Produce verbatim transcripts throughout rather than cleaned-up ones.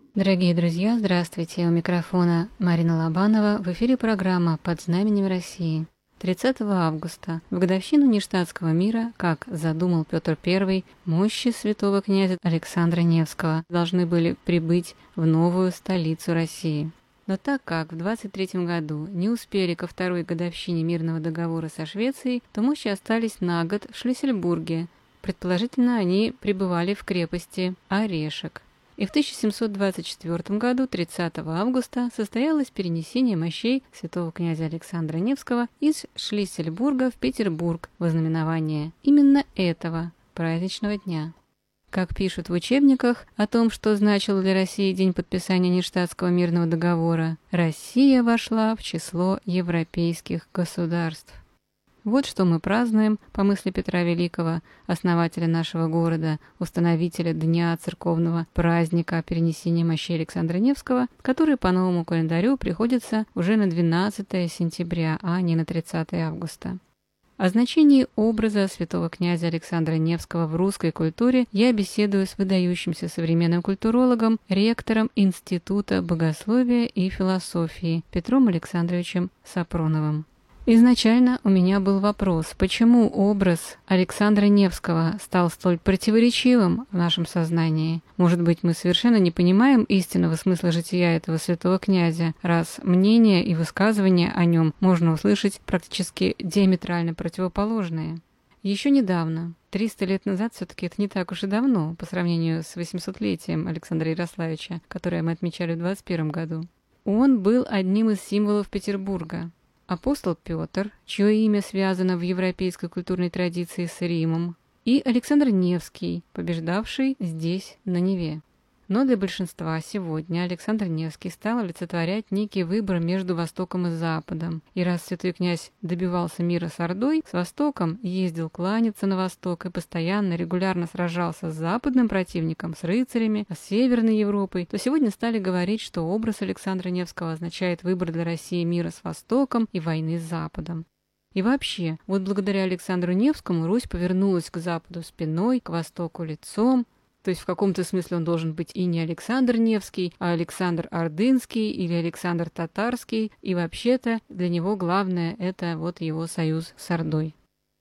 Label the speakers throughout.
Speaker 1: Дорогие друзья, здравствуйте! У микрофона Марина Лобанова. В эфире программа «Под знаменем России». тридцатого августа, в годовщину Ништадтского мира, как задумал Петр Первый, мощи святого князя Александра Невского должны были прибыть в новую столицу России. Но так как в двадцать третьем году не успели ко второй годовщине мирного договора со Швецией, то мощи остались на год в Шлиссельбурге. Предположительно, они пребывали в крепости Орешек. И в тысяча семьсот двадцать четвёртом году, тридцатого августа, состоялось перенесение мощей святого князя Александра Невского из Шлиссельбурга в Петербург во знаменование именно этого праздничного дня. Как пишут в учебниках о том, что значил для России день подписания Ништадтского мирного договора, Россия вошла в число европейских государств. Вот что мы празднуем по мысли Петра Великого, основателя нашего города, установителя Дня церковного праздника перенесения мощей Александра Невского, который по новому календарю приходится уже на двенадцатое сентября, а не на тридцатое августа. О значении образа святого князя Александра Невского в русской культуре я беседую с выдающимся современным культурологом, ректором Института богословия и философии Петром Александровичем Сапроновым. Изначально у меня был вопрос, почему образ Александра Невского стал столь противоречивым в нашем сознании? Может быть, мы совершенно не понимаем истинного смысла жития этого святого князя, раз мнения и высказывания о нем можно услышать практически диаметрально противоположные. Еще недавно, триста лет назад, все-таки это не так уж и давно, по сравнению с восьмисотлетием Александра Ярославича, которое мы отмечали в двадцать первом году, он был одним из символов Петербурга. Апостол Петр, чье имя связано в европейской культурной традиции с Римом, и Александр Невский, побеждавший здесь, на Неве. Но для большинства сегодня Александр Невский стал олицетворять некий выбор между Востоком и Западом. И раз святой князь добивался мира с Ордой, с Востоком, ездил кланяться на Восток и постоянно, регулярно сражался с западным противником, с рыцарями, с Северной Европой, то сегодня стали говорить, что образ Александра Невского означает выбор для России мира с Востоком и войны с Западом. И вообще, вот благодаря Александру Невскому Русь повернулась к Западу спиной, к Востоку лицом. То есть в каком-то смысле он должен быть и не Александр Невский, а Александр Ордынский или Александр Татарский. И вообще-то для него главное – это вот его союз с Ордой.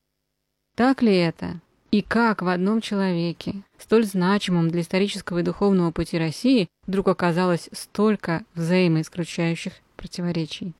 Speaker 1: Так ли это? И как в одном человеке, столь значимом для исторического и духовного пути России, вдруг оказалось столько взаимоисключающих противоречий?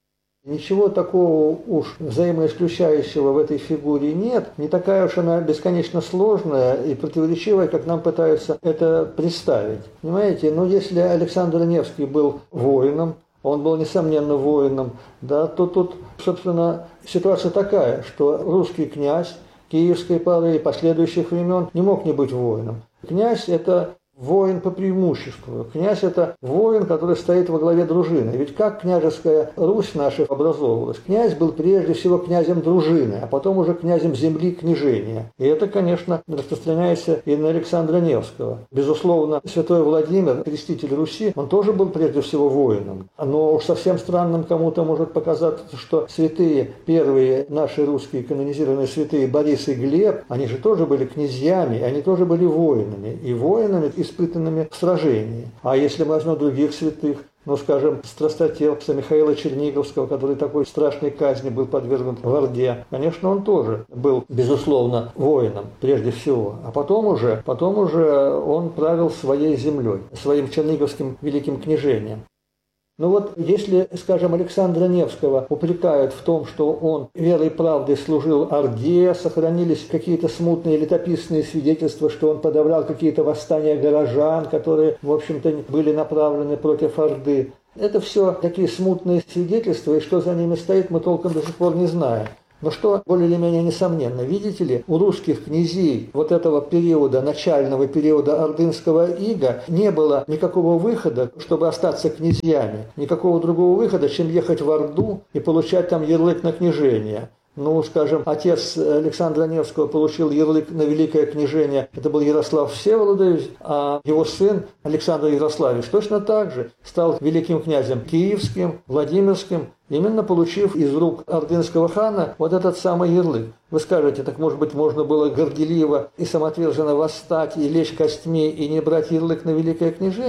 Speaker 2: Ничего такого уж взаимоисключающего в этой фигуре нет. Не такая уж она бесконечно сложная и противоречивая, как нам пытаются это представить. Понимаете, ну если Александр Невский был воином, он был, несомненно, воином, да, то тут, собственно, ситуация такая, что русский князь киевской поры и последующих времен не мог не быть воином. Князь – это воин по преимуществу. Князь – это воин, который стоит во главе дружины. Ведь как княжеская Русь наша образовывалась? Князь был прежде всего князем дружины, а потом уже князем земли княжения. И это, конечно, распространяется и на Александра Невского. Безусловно, святой Владимир, креститель Руси, он тоже был прежде всего воином. Но уж совсем странным кому-то может показаться, что святые, первые наши русские канонизированные святые Борис и Глеб, они же тоже были князьями, они тоже были воинами. И воинами, испытанными в сражении. А если мы возьмем других святых, ну, скажем, страстотерпца Михаила Черниговского, который такой страшной казни был подвергнут в Орде, конечно, он тоже был, безусловно, воином, прежде всего. А потом уже, потом уже он правил своей землей, своим черниговским великим княжением. Ну вот, если, скажем, Александра Невского упрекают в том, что он верой и правдой служил Орде, сохранились какие-то смутные летописные свидетельства, что он подавлял какие-то восстания горожан, которые, в общем-то, были направлены против Орды. Это все такие смутные свидетельства, и что за ними стоит, мы толком до сих пор не знаем. Но что более или менее несомненно, видите ли, у русских князей вот этого периода, начального периода ордынского ига, не было никакого выхода, чтобы остаться князьями, никакого другого выхода, чем ехать в Орду и получать там ярлык на княжение. Ну, скажем, отец Александра Невского получил ярлык на великое княжение, это был Ярослав Всеволодович, а его сын Александр Ярославич точно так же стал великим князем киевским, Владимирским, именно получив из рук ордынского хана вот этот самый ярлык. Вы скажете, так может быть можно было горделиво и самоотверженно восстать и лечь костьми и не брать ярлык на великое княжение?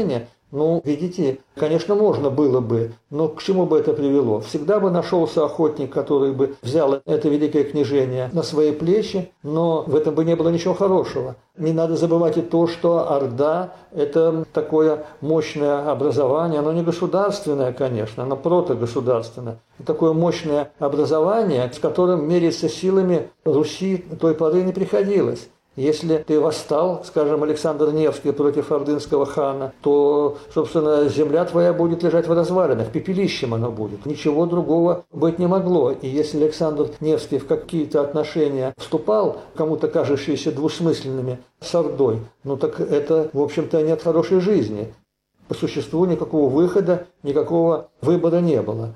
Speaker 2: Ну, видите, конечно, можно было бы, но к чему бы это привело? Всегда бы нашелся охотник, который бы взял это великое княжение на свои плечи, но в этом бы не было ничего хорошего. Не надо забывать и то, что Орда – это такое мощное образование, оно не государственное, конечно, оно протогосударственное. Такое мощное образование, с которым мериться силами Руси той поры не приходилось. Если ты восстал, скажем, Александр Невский против ордынского хана, то, собственно, земля твоя будет лежать в развалинах, пепелищем она будет. Ничего другого быть не могло. И если Александр Невский в какие-то отношения вступал, кому-то кажущиеся двусмысленными, с Ордой, ну так это, в общем-то, нет хорошей жизни. По существу никакого выхода, никакого выбора не было.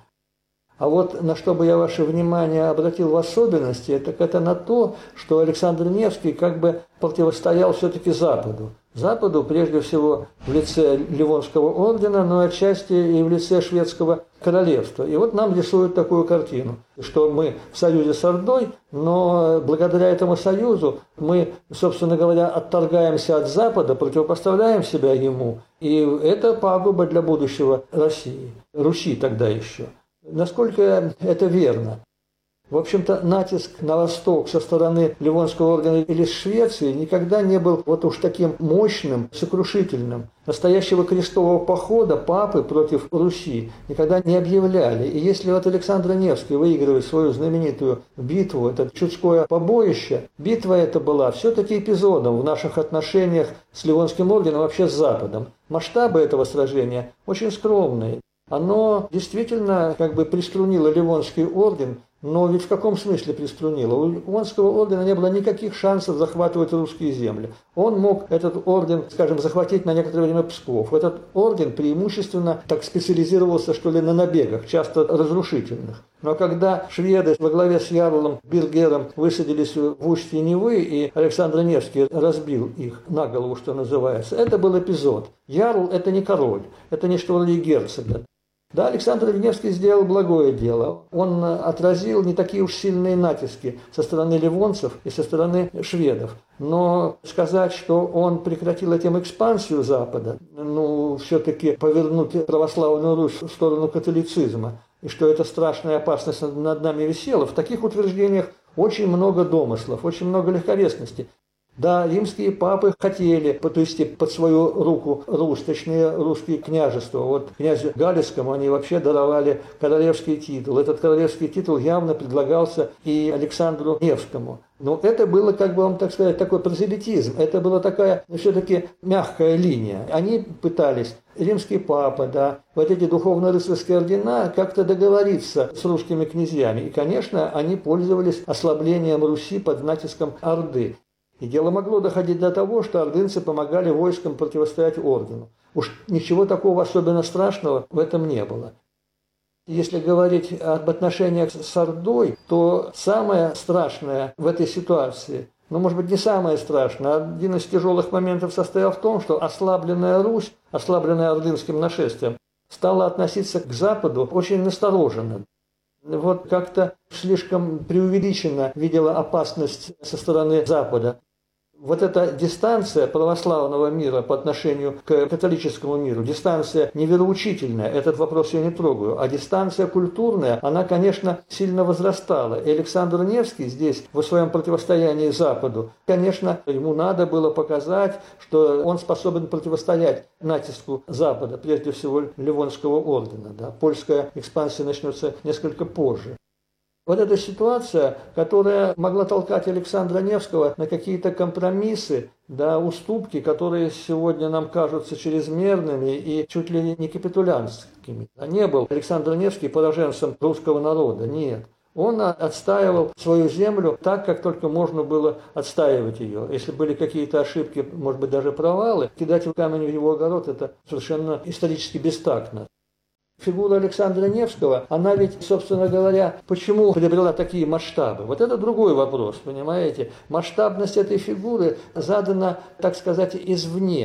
Speaker 2: А вот на что бы я ваше внимание обратил в особенности, так это на то, что Александр Невский как бы противостоял все-таки Западу. Западу, прежде всего, в лице Ливонского ордена, но отчасти и в лице шведского королевства. И вот нам рисуют такую картину, что мы в союзе с Ордой, но благодаря этому союзу мы, собственно говоря, отторгаемся от Запада, противопоставляем себя ему. И это пагуба для будущего России, Руси тогда еще. Насколько это верно? В общем-то, натиск на восток со стороны Ливонского ордена или Швеции никогда не был вот уж таким мощным, сокрушительным. Настоящего крестового похода папы против Руси никогда не объявляли. И если вот Александр Невский выигрывает свою знаменитую битву, это Чудское побоище, битва эта была все-таки эпизодом в наших отношениях с Ливонским орденом, вообще с Западом. Масштабы этого сражения очень скромные. Оно действительно как бы приструнило Ливонский орден, но ведь в каком смысле приструнило? У Ливонского ордена не было никаких шансов захватывать русские земли. Он мог этот орден, скажем, захватить на некоторое время Псков. Этот орден преимущественно так специализировался, что ли, на набегах, часто разрушительных. Но когда шведы во главе с ярлом Биргером высадились в устье Невы, и Александр Невский разбил их на голову, что называется, это был эпизод. Ярл – это не король, это не что вроде герцога. Да, Александр Невский сделал благое дело. Он отразил не такие уж сильные натиски со стороны ливонцев и со стороны шведов. Но сказать, что он прекратил этим экспансию Запада, ну, все-таки повернуть православную Русь в сторону католицизма, и что эта страшная опасность над нами висела, в таких утверждениях очень много домыслов, очень много легковесности. Да, римские папы хотели подвести под свою руку Русь, точнее русские княжества. Вот князю Галицкому они вообще даровали королевский титул. Этот королевский титул явно предлагался и Александру Невскому. Но это было, как бы вам так сказать, такой прозелитизм. Это была такая, ну, все-таки мягкая линия. Они пытались, римский папа, да, вот эти духовно-рыцарские ордена, как-то договориться с русскими князьями. И, конечно, они пользовались ослаблением Руси под натиском Орды. И дело могло доходить до того, что ордынцы помогали войскам противостоять ордену. Уж ничего такого особенно страшного в этом не было. Если говорить об отношениях с Ордой, то самое страшное в этой ситуации, ну, может быть, не самое страшное, один из тяжелых моментов состоял в том, что ослабленная Русь, ослабленная ордынским нашествием, стала относиться к Западу очень настороженно. Вот как-то слишком преувеличенно видела опасность со стороны Запада. Вот эта дистанция православного мира по отношению к католическому миру, дистанция не вероучительная, этот вопрос я не трогаю, а дистанция культурная, она, конечно, сильно возрастала. И Александр Невский здесь, в своем противостоянии Западу, конечно, ему надо было показать, что он способен противостоять натиску Запада, прежде всего Ливонского ордена. Да. Польская экспансия начнется несколько позже. Вот эта ситуация, которая могла толкать Александра Невского на какие-то компромиссы, да, уступки, которые сегодня нам кажутся чрезмерными и чуть ли не капитулянскими. Не был Александр Невский пораженцем русского народа, нет. Он отстаивал свою землю так, как только можно было отстаивать ее. Если были какие-то ошибки, может быть, даже провалы, кидать камень в его огород – это совершенно исторически бестактно. Фигура Александра Невского, она ведь, собственно говоря, почему приобрела такие масштабы? Вот это другой вопрос, понимаете? Масштабность этой фигуры задана, так сказать, извне.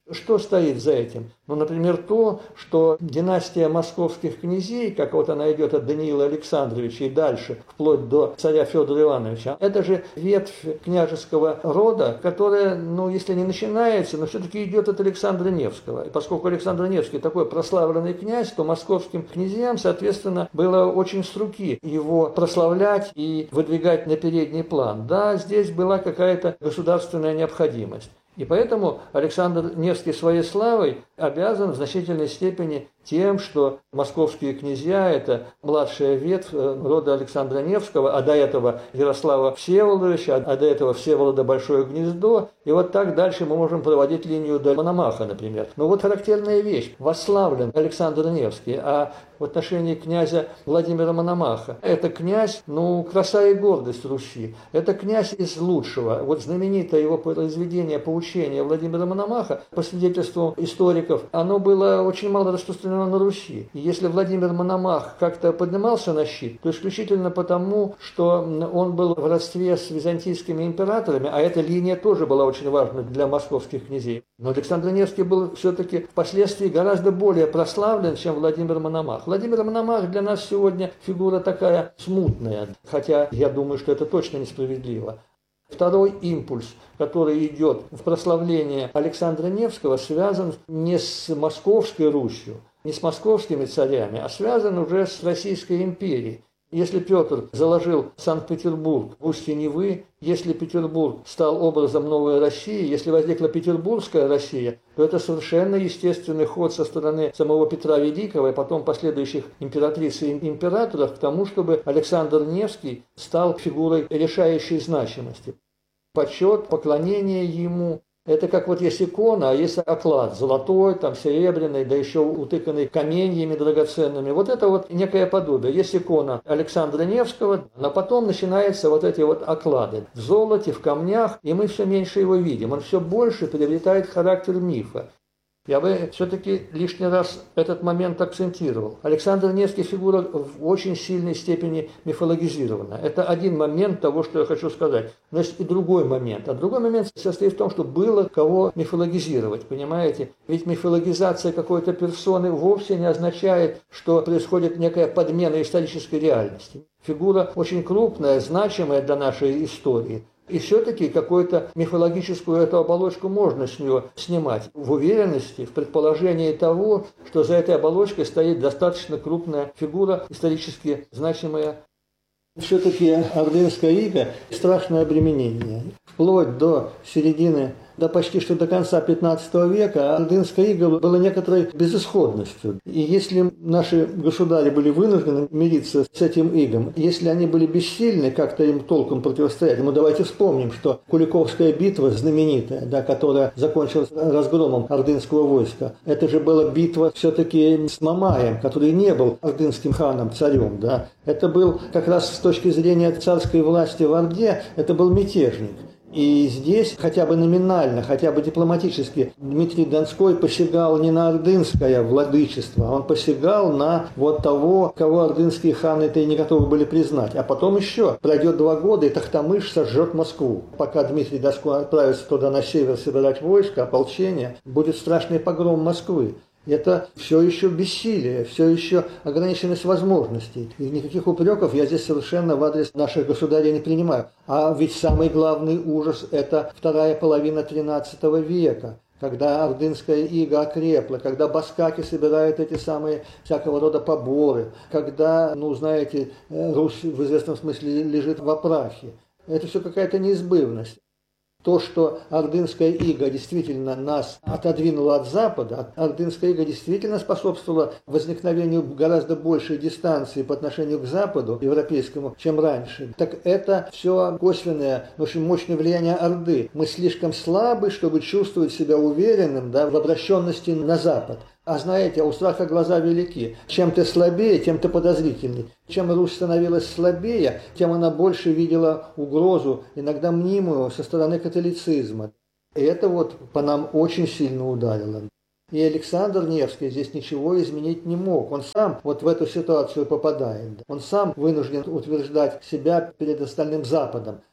Speaker 2: Что стоит за этим? Ну, например, то, что династия московских князей, как вот она идет от Даниила Александровича и дальше, вплоть до царя Федора Ивановича, это же ветвь княжеского рода, которая, ну, если не начинается, но все-таки идет от Александра Невского. И поскольку Александр Невский такой прославленный князь, то московским князьям, соответственно, было очень с руки его прославлять и выдвигать на передний план. Да, здесь была какая-то государственная необходимость. И поэтому Александр Невский своей славой обязан в значительной степени тем, что московские князья – это младшая ветвь рода Александра Невского, а до этого Ярослава Всеволодовича, а до этого Всеволода Большое Гнездо. И вот так дальше мы можем проводить линию до Мономаха, например. Но вот характерная вещь. Восславлен Александр Невский, а в отношении князя Владимира Мономаха. Это князь, ну, краса и гордость Руси. Это князь из лучшего. Вот знаменитое его произведение «Поучение» Владимира Мономаха, по свидетельству историков, оно было очень мало распространено на Руси. И если Владимир Мономах как-то поднимался на щит, то исключительно потому, что он был в родстве с византийскими императорами, а эта линия тоже была очень важна для московских князей. Но Александр Невский был все-таки впоследствии гораздо более прославлен, чем Владимир Мономах. Владимир Мономах для нас сегодня фигура такая смутная, хотя я думаю, что это точно несправедливо. Второй импульс, который идет в прославление Александра Невского, связан не с Московской Русью, не с московскими царями, а связан уже с Российской империей. Если Петр заложил Санкт-Петербург в устье Невы, если Петербург стал образом новой России, если возникла Петербургская Россия, то это совершенно естественный ход со стороны самого Петра Великого и потом последующих императриц и императоров к тому, чтобы Александр Невский стал фигурой решающей значимости. Почет, поклонение ему. Это как вот есть икона, а есть оклад, золотой, там, серебряный, да еще утыканный каменьями драгоценными. Вот это вот некое подобие. Есть икона Александра Невского, но потом начинаются вот эти вот оклады в золоте, в камнях, и мы все меньше его видим. Он все больше приобретает характер мифа. Я бы все-таки лишний раз этот момент акцентировал. Александр Невский фигура в очень сильной степени мифологизирована. Это один момент того, что я хочу сказать. Но есть и другой момент. А другой момент состоит в том, что было кого мифологизировать, понимаете? Ведь мифологизация какой-то персоны вовсе не означает, что происходит некая подмена исторической реальности. Фигура очень крупная, значимая для нашей истории. И все-таки какую-то мифологическую эту оболочку можно с нее снимать в уверенности, в предположении того, что за этой оболочкой стоит достаточно крупная фигура, исторически значимая. Все-таки ордынская ига – страшное обременение. Вплоть до середины, да почти что до конца пятнадцатого века ордынская ига была некоторой безысходностью. И если наши государи были вынуждены мириться с этим игом, если они были бессильны как-то им толком противостоять, ну давайте вспомним, что Куликовская битва знаменитая, да, которая закончилась разгромом ордынского войска, это же была битва все-таки с Мамаем, который не был ордынским ханом, царем, да. Это был как раз с точки зрения царской власти в Орде, это был мятежник. И здесь хотя бы номинально, хотя бы дипломатически Дмитрий Донской посягал не на ордынское владычество, а он посягал на вот того, кого ордынские ханы-то и не готовы были признать. А потом еще пройдет два года, и Тохтамыш сожжет Москву. Пока Дмитрий Донской отправится туда на север собирать войско, ополчение, будет страшный погром Москвы. Это все еще бессилие, все еще ограниченность возможностей. И никаких упреков я здесь совершенно в адрес наших государей не принимаю. А ведь самый главный ужас – это вторая половина тринадцатого века, когда ордынская ига окрепла, когда баскаки собирают эти самые всякого рода поборы, когда, ну, знаете, Русь в известном смысле лежит в прахе. Это все какая-то неизбывность. То, что ордынская ига действительно нас отодвинула от Запада, ордынская ига действительно способствовала возникновению гораздо большей дистанции по отношению к Западу европейскому, чем раньше, так это все косвенное, очень мощное влияние Орды. Мы слишком слабы, чтобы чувствовать себя уверенным, да, в обращенности на Запад. А знаете, у страха глаза велики. Чем ты слабее, тем ты подозрительней. Чем Русь становилась слабее, тем она больше видела угрозу, иногда мнимую, со стороны католицизма. И это вот по нам очень сильно ударило. И Александр Невский здесь ничего изменить не мог. Он сам вот в эту ситуацию попадает. Он сам вынужден утверждать себя перед остальным Западом.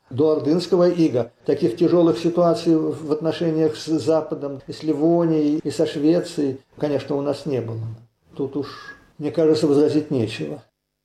Speaker 2: До ордынского ига таких тяжелых ситуаций в отношениях с Западом, и с Ливонией, и со Швецией, конечно, у нас не было. Тут уж, мне кажется, возразить нечего.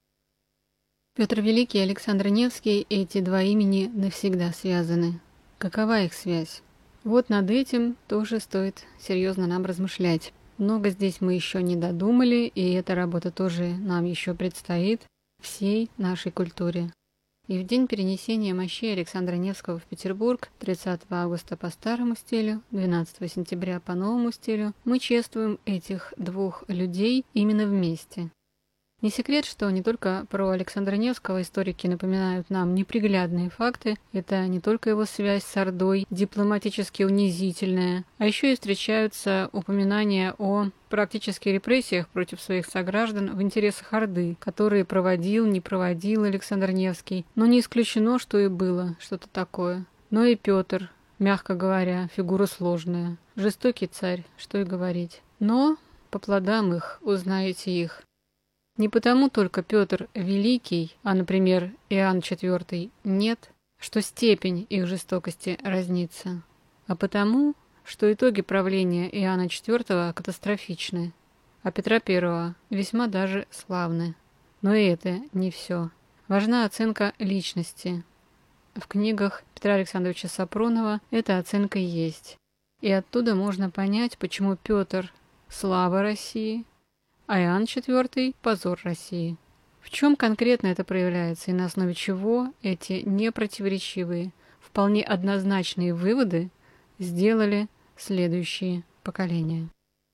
Speaker 1: Петр Великий и Александр Невский, эти два имени навсегда связаны. Какова их связь? Вот над этим тоже стоит серьезно нам размышлять. Много здесь мы еще не додумали, и эта работа тоже нам еще предстоит всей нашей культуре. И в день перенесения мощей Александра Невского в Петербург, тридцатого августа по старому стилю, двенадцатого сентября по новому стилю, мы чествуем этих двух людей именно вместе. Не секрет, что не только про Александра Невского историки напоминают нам неприглядные факты, это не только его связь с Ордой, дипломатически унизительная, а еще и встречаются упоминания о практически репрессиях против своих сограждан в интересах Орды, которые проводил, не проводил Александр Невский, но не исключено, что и было что-то такое. Но и Петр, мягко говоря, фигура сложная, жестокий царь, что и говорить. Но по плодам их узнаете их. Не потому только Петр Великий, а, например, Иоанн четвёртый, нет, что степень их жестокости разнится, а потому, что итоги правления Иоанна четвёртого катастрофичны, а Петра первого весьма даже славны. Но и это не все. Важна оценка личности. В книгах Петра Александровича Сапронова эта оценка есть. И оттуда можно понять, почему Петр – слава России, а Иоанн четвёртый – позор России. В чем конкретно это проявляется и на основе чего эти непротиворечивые, вполне однозначные выводы сделали следующие поколения?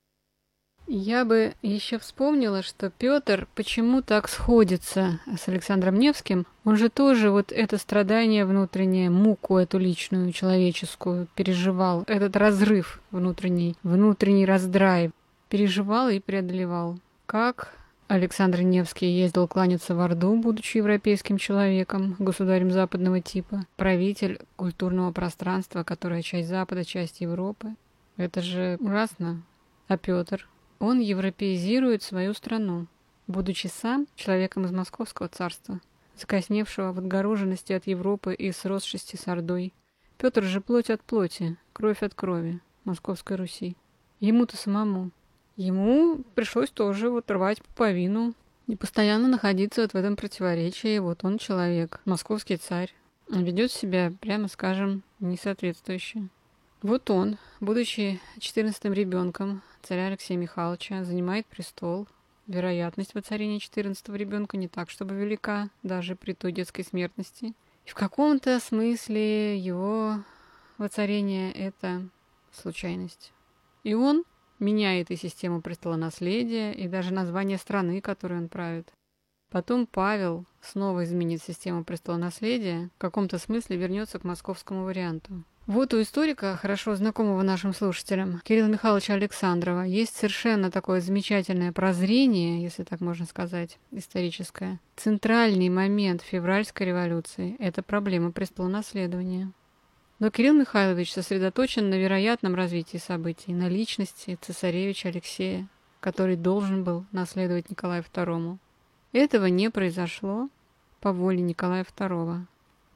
Speaker 1: Я бы еще вспомнила, что Петр почему так сходится с Александром Невским. Он же тоже вот это страдание внутреннее, муку эту личную, человеческую, переживал. Этот разрыв внутренний, внутренний раздрай переживал и преодолевал. Как Александр Невский ездил кланяться в Орду, будучи европейским человеком, государем западного типа, правитель культурного пространства, которое часть Запада, часть Европы. Это же ужасно. А Петр, он европеизирует свою страну, будучи сам человеком из Московского царства, закосневшего в отгороженности от Европы и сросшести с Ордой. Петр же плоть от плоти, кровь от крови Московской Руси. Ему-то самому. Ему пришлось тоже вот рвать пуповину и постоянно находиться вот в этом противоречии. Вот он человек, московский царь, ведет себя, прямо скажем, несоответствующе. Вот он, будучи четырнадцатым ребенком царя Алексея Михайловича, занимает престол. Вероятность воцарения четырнадцатого ребенка не так, чтобы велика, даже при той детской смертности. И в каком-то смысле его воцарение – это случайность. И он меняет и систему престолонаследия, и даже название страны, которой он правит. Потом Павел снова изменит систему престолонаследия, в каком-то смысле вернется к московскому варианту. Вот у историка, хорошо знакомого нашим слушателям, Кирилла Михайловича Александрова, есть совершенно такое замечательное прозрение, если так можно сказать, историческое. Центральный момент февральской революции – это проблема престолонаследования. Но Кирилл Михайлович сосредоточен на вероятном развитии событий, на личности цесаревича Алексея, который должен был наследовать Николаю второму. Этого не произошло по воле Николая второго.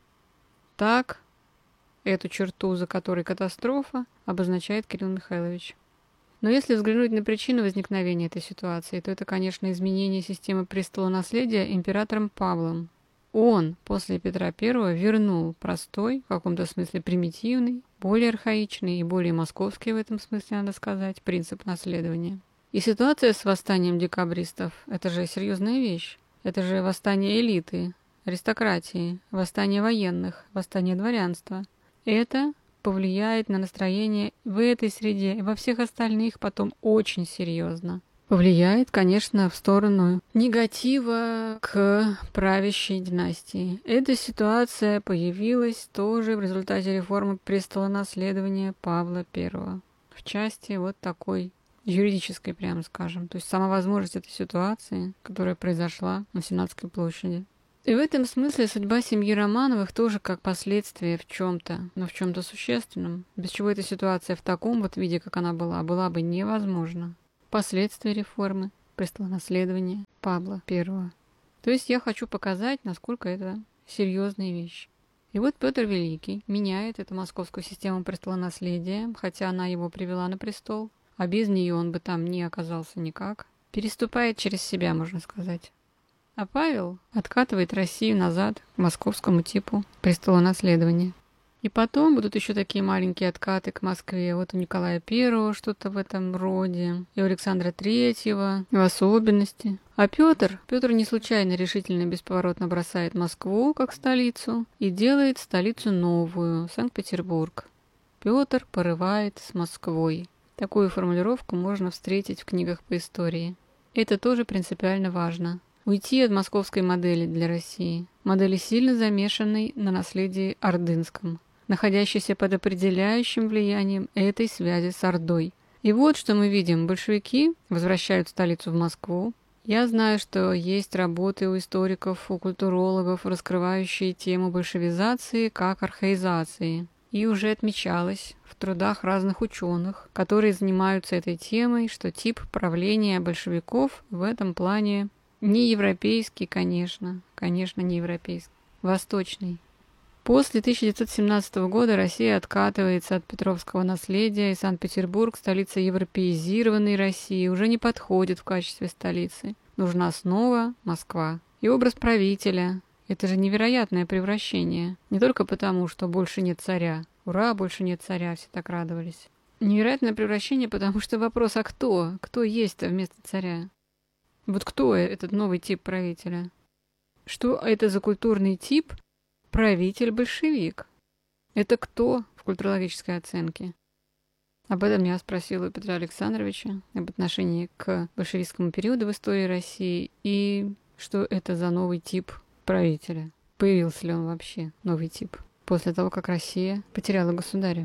Speaker 1: Так, эту черту, за которой катастрофа, обозначает Кирилл Михайлович. Но если взглянуть на причину возникновения этой ситуации, то это, конечно, изменение системы престолонаследия императором Павлом. Он после Петра Первого вернул простой, в каком-то смысле примитивный, более архаичный и более московский в этом смысле, надо сказать, принцип наследования. И ситуация с восстанием декабристов – это же серьезная вещь. Это же восстание элиты, аристократии, восстание военных, восстание дворянства. Это повлияет на настроение в этой среде и во всех остальных потом очень серьезно. Повлияет, конечно, в сторону негатива к правящей династии. Эта ситуация появилась тоже в результате реформы престолонаследования Павла Первого. В части вот такой юридической, прямо скажем. То есть сама возможность этой ситуации, которая произошла на Сенатской площади. И в этом смысле судьба семьи Романовых тоже как последствие в чем-то, но в чем-то существенном, без чего эта ситуация в таком вот виде, как она была, была бы невозможна. Последствия реформы престолонаследования Павла Первого. То есть я хочу показать, насколько это серьезная вещь. И вот Петр Великий меняет эту московскую систему престолонаследия, хотя она его привела на престол, а без нее он бы там не оказался никак. Переступает через себя, можно сказать. А Павел откатывает Россию назад к московскому типу престолонаследования. И потом будут еще такие маленькие откаты к Москве. Вот у Николая Первого что-то в этом роде, и у Александра Третьего в особенности. А Петр, Петр не случайно решительно и бесповоротно бросает Москву как столицу и делает столицу новую, Санкт-Петербург. Петр порывает с Москвой. Такую формулировку можно встретить в книгах по истории. Это тоже принципиально важно. Уйти от московской модели для России, модели сильно замешанной на наследии ордынском, находящейся под определяющим влиянием этой связи с Ордой. И вот что мы видим. Большевики возвращают столицу в Москву. Я знаю, что есть работы у историков, у культурологов, раскрывающие тему большевизации как архаизации. И уже отмечалось в трудах разных ученых, которые занимаются этой темой, что тип правления большевиков в этом плане не европейский, конечно, конечно, не европейский, восточный. После тысяча девятьсот семнадцатого года Россия откатывается от петровского наследия, и Санкт-Петербург, столица европеизированной России, уже не подходит в качестве столицы. Нужна снова Москва. И образ правителя – это же невероятное превращение. Не только потому, что больше нет царя. Ура, больше нет царя, все так радовались. Невероятное превращение, потому что вопрос, а кто? Кто есть-то вместо царя? Вот кто этот новый тип правителя? Что это за культурный тип? Правитель-большевик. Это кто в культурологической оценке? Об этом я спросила у Петра Александровича, об отношении к большевистскому периоду в истории России и что это за новый тип правителя. Появился ли он вообще, новый тип, после того, как Россия потеряла государя?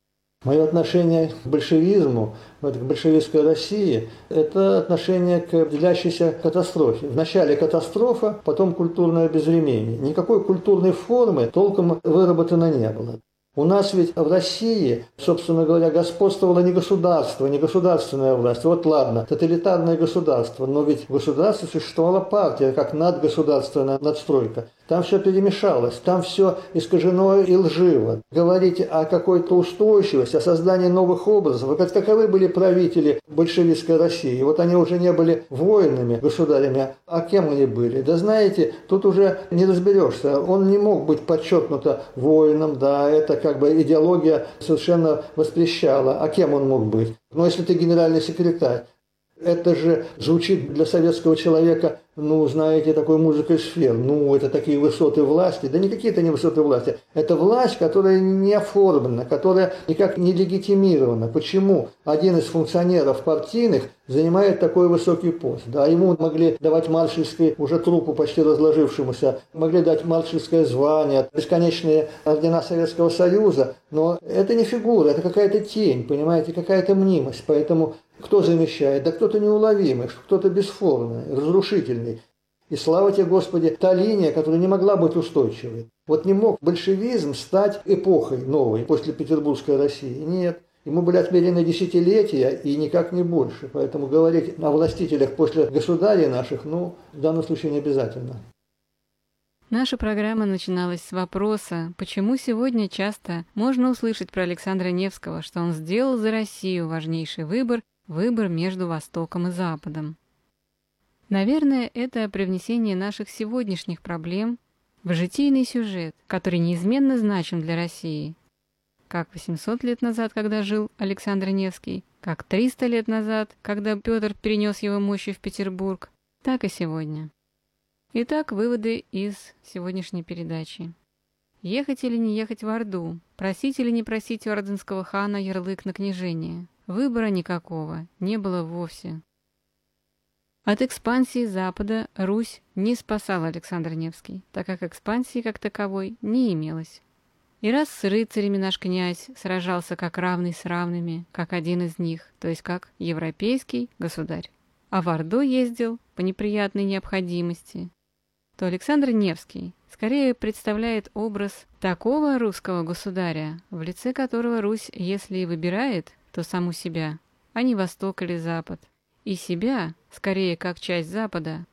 Speaker 2: Мое отношение к большевизму, к большевистской России, это отношение к делящейся катастрофе. Вначале катастрофа, потом культурное безвременье. Никакой культурной формы толком выработано не было. У нас ведь в России, собственно говоря, господствовало не государство, не государственная власть. Вот ладно, тоталитарное государство, но ведь в государстве существовала партия, как надгосударственная надстройка. Там все перемешалось, там все искажено и лживо. Говорить о какой-то устойчивости, о создании новых образов. Вот каковы были правители большевистской России? Вот они уже не были воинами, государями, а кем они были? Да знаете, тут уже не разберешься. Он не мог быть подчеркнуто воином, да, это как бы идеология совершенно воспрещала. А кем он мог быть? Ну, если ты генеральный секретарь. Это же звучит для советского человека, ну, знаете, такой музыкой сфер. Ну, это такие высоты власти. Да никакие это не высоты власти. Это власть, которая не оформлена, которая никак не легитимирована. Почему один из функционеров партийных занимает такой высокий пост? Да, ему могли давать маршальский, уже трупу почти разложившемуся, могли дать маршальское звание, бесконечные ордена Советского Союза. Но это не фигура, это какая-то тень, понимаете, какая-то мнимость. Поэтому кто замещает? Да кто-то неуловимый, кто-то бесформенный, разрушительный. И слава тебе, Господи, та линия, которая не могла быть устойчивой. Вот не мог большевизм стать эпохой новой после Петербургской России. Нет. Ему были отмерены десятилетия и никак не больше. Поэтому говорить о властителях после государей наших, ну, в данном случае не обязательно.
Speaker 1: Наша программа начиналась с вопроса, почему сегодня часто можно услышать про Александра Невского, что он сделал за Россию важнейший выбор, выбор между Востоком и Западом. Наверное, это привнесение наших сегодняшних проблем в житийный сюжет, который неизменно значим для России. Как восемьсот лет назад, когда жил Александр Невский, как триста лет назад, когда Петр перенес его мощи в Петербург, так и сегодня. Итак, выводы из сегодняшней передачи. Ехать или не ехать в Орду? Просить или не просить у ордынского хана ярлык на княжение? Выбора никакого не было вовсе. От экспансии Запада Русь не спасал Александр Невский, так как экспансии как таковой не имелось. И раз с рыцарями наш князь сражался как равный с равными, как один из них, то есть как европейский государь, а в Орду ездил по неприятной необходимости, то Александр Невский скорее представляет образ такого русского государя, в лице которого Русь, если и выбирает, то саму себя, а не Восток или Запад. И себя, скорее как часть Запада,